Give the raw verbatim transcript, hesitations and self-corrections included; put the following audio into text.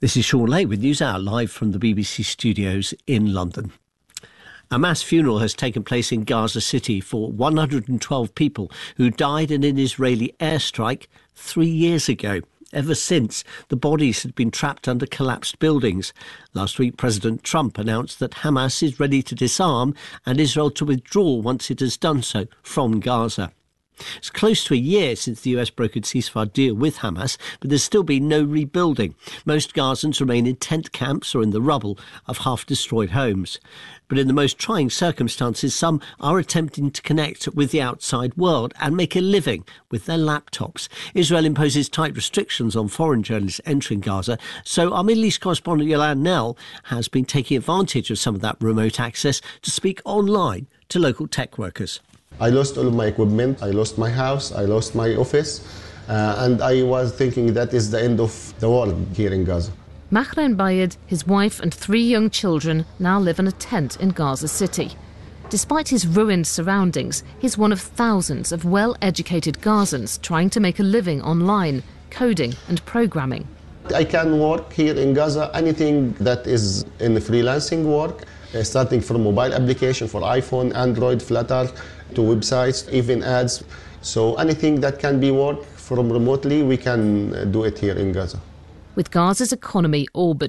This is Sean Lay with NewsHour, live from the B B C studios in London. A mass funeral has taken place in Gaza City for one hundred twelve people who died in an Israeli airstrike three years ago. Ever since, the bodies had been trapped under collapsed buildings. Last week, President Trump announced that Hamas is ready to disarm and Israel to withdraw once it has done so from Gaza. It's close to a year since the U S brokered ceasefire deal with Hamas, but there's still been no rebuilding. Most Gazans remain in tent camps or in the rubble of half-destroyed homes. But in the most trying circumstances, some are attempting to connect with the outside world and make a living with their laptops. Israel imposes tight restrictions on foreign journalists entering Gaza, so our Middle East correspondent Yolande Knell has been taking advantage of some of that remote access to speak online to local tech workers. I lost all of my equipment, I lost my house, I lost my office, uh, and I was thinking that is the end of the world here in Gaza. Mahran Bayed, his wife and three young children now live in a tent in Gaza City. Despite his ruined surroundings, he's one of thousands of well-educated Gazans trying to make a living online, coding and programming. I can work here in Gaza, anything that is in freelancing work, uh, starting from mobile application for iPhone, Android, Flutter, to websites, even ads. So anything that can be worked from remotely, we can do it here in Gaza. With Gaza's economy all but